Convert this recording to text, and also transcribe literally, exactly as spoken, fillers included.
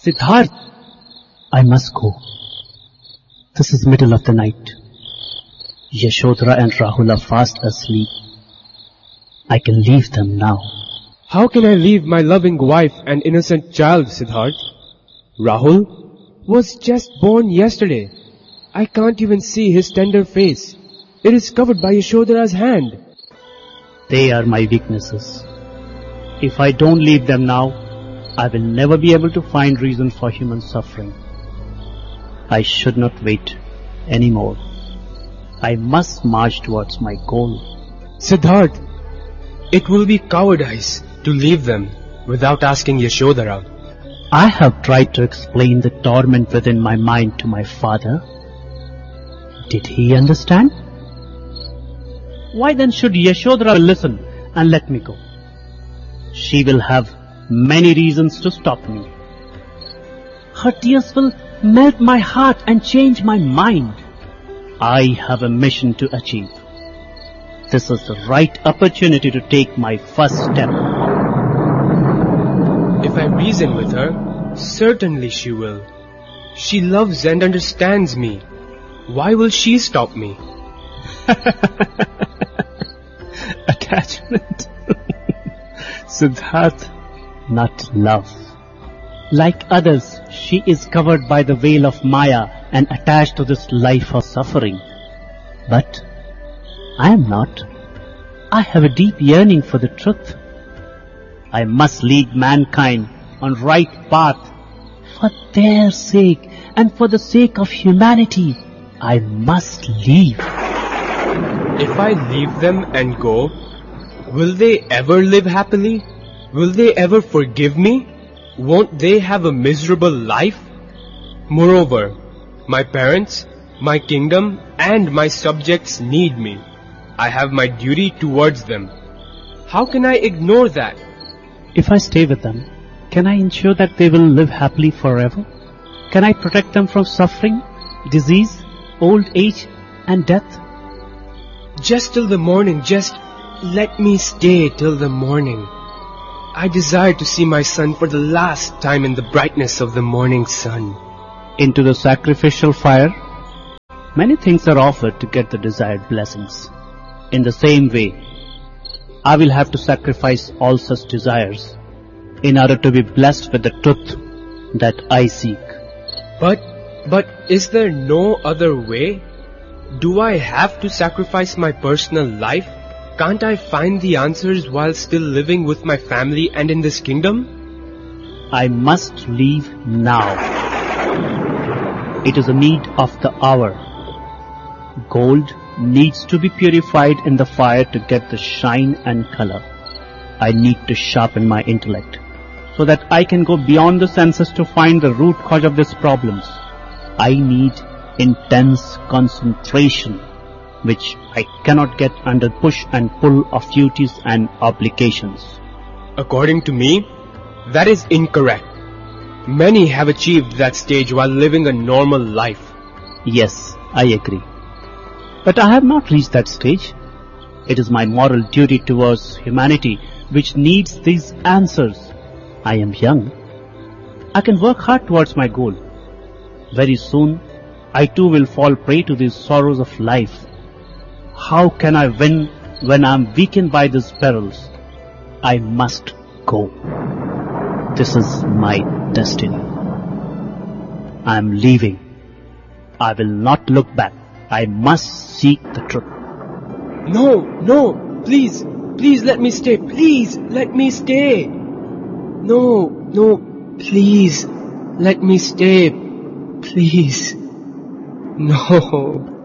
Siddharth! I must go. This is middle of the night. Yashodhara and Rahul are fast asleep. I can leave them now. How can I leave my loving wife and innocent child, Siddharth? Rahul was just born yesterday. I can't even see his tender face. It is covered by Yashodhara's hand. They are my weaknesses. If I don't leave them now, I will never be able to find reason for human suffering. I should not wait anymore. I must march towards my goal. Siddharth, it will be cowardice to leave them without asking Yashodhara. I have tried to explain the torment within my mind to my father. Did he understand? Why then should Yashodhara listen and let me go? She will have many reasons to stop me. Her tears will melt my heart and change my mind. I have a mission to achieve. This is the right opportunity to take my first step. If I reason with her, certainly she will. She loves and understands me. Why will she stop me? Attachment. Siddharth, not love. Like others, she is covered by the veil of Maya and attached to this life of suffering. But I am not. I have a deep yearning for the truth. I must lead mankind on right path. For their sake and for the sake of humanity, I must leave. If I leave them and go, will they ever live happily? Will they ever forgive me? Won't they have a miserable life? Moreover, my parents, my kingdom, and my subjects need me. I have my duty towards them. How can I ignore that? If I stay with them, can I ensure that they will live happily forever? Can I protect them from suffering, disease, old age, and death? Just till the morning, just let me stay till the morning. I desire to see my son for the last time in the brightness of the morning sun. Into the sacrificial fire, many things are offered to get the desired blessings. In the same way, I will have to sacrifice all such desires in order to be blessed with the truth that I seek. But, but is there no other way? Do I have to sacrifice my personal life? Can't I find the answers while still living with my family and in this kingdom? I must leave now. It is a need of the hour. Gold needs to be purified in the fire to get the shine and color. I need to sharpen my intellect so that I can go beyond the senses to find the root cause of these problems. I need intense concentration, which I cannot get under push and pull of duties and obligations. According to me, that is incorrect. Many have achieved that stage while living a normal life. Yes, I agree. But I have not reached that stage. It is my moral duty towards humanity which needs these answers. I am young. I can work hard towards my goal. Very soon, I too will fall prey to these sorrows of life. How can I win when I am weakened by these perils? I must go. This is my destiny. I am leaving. I will not look back. I must seek the truth. No, no, please, please let me stay. Please let me stay. No, no, please let me stay. Please. No.